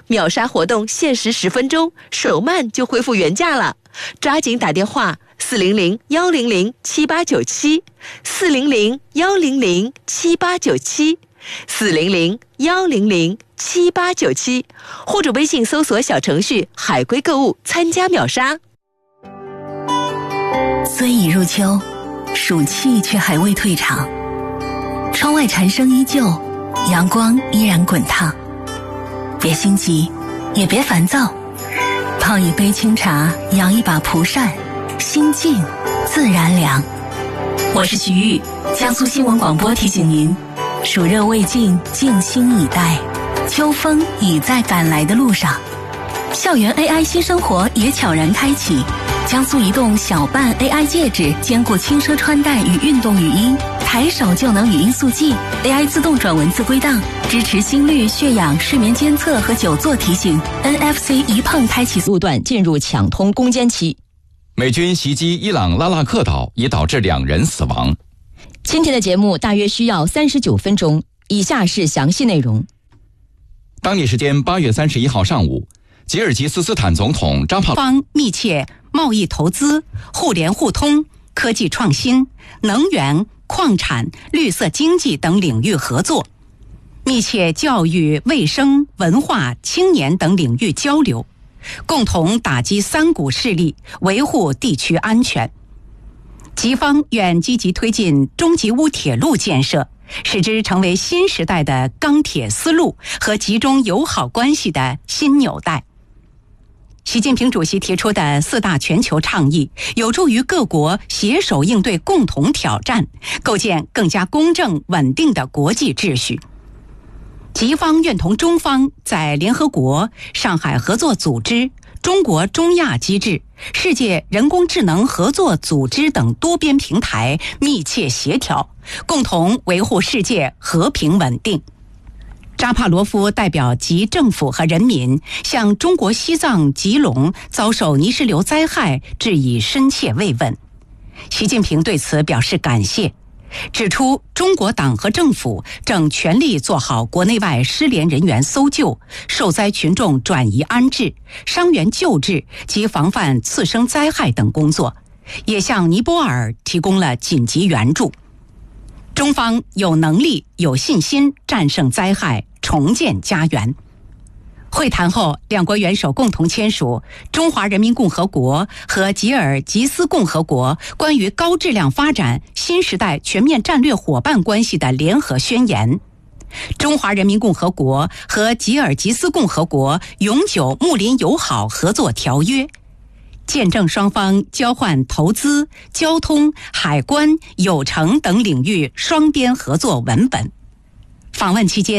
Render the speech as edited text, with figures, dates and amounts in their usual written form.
秒杀活动限时10分钟，手慢就恢复原价了，抓紧打电话400-100-7897，400-100-7897，400-100-7897，或者微信搜索小程序海龟购物参加秒杀。 虽已入秋，暑气却还未退场，窗外蝉声依旧，阳光依然滚烫。别心急，也别烦躁，泡一杯清茶，摇一把蒲扇，心静自然凉。我是徐玉，江苏新闻广播提醒您，暑热未尽，静心以待，秋风已在赶来的路上。校园 AI 新生活也悄然开启，江苏移动小办 AI 戒指兼顾轻奢穿戴与运动语音，抬手就能语音速记， AI 自动转文字归档，支持心率、血氧、睡眠监测和久坐提醒， NFC 一碰开启路段进入抢通攻坚期。 美军袭击伊朗拉腊克岛，已导致2人死亡。 今天的节目大约需要39分钟，以下是详细内容。 当地时间8月31号上午，吉尔吉斯斯坦总统扎帕方密切贸易投资、互联互通、科技创新、能源、矿产、绿色经济等领域合作，密切教育、卫生、文化、青年等领域交流，共同打击三股势力，维护地区安全。吉方愿积极推进中吉乌铁路建设，使之成为新时代的钢铁丝路和吉中友好关系的新纽带。习近平主席提出的4大全球倡议，有助于各国携手应对共同挑战，构建更加公正稳定的国际秩序。吉方愿同中方在联合国、上海合作组织、中国中亚机制、世界人工智能合作组织等多边平台密切协调，共同维护世界和平稳定。扎帕罗夫代表吉政府和人民向中国西藏吉隆遭受泥石流灾害致以深切慰问。习近平对此表示感谢，指出中国党和政府正全力做好国内外失联人员搜救、受灾群众转移安置、伤员救治及防范次生灾害等工作，也向尼泊尔提供了紧急援助。中方有能力、有信心战胜灾害，重建家园。会谈后，两国元首共同签署中华人民共和国和吉尔吉斯共和国关于高质量发展新时代全面战略伙伴关系的联合宣言，中华人民共和国和吉尔吉斯共和国永久睦邻友好合作条约，见证双方交换投资、交通、海关、有城等领域双边合作文本。访问期间，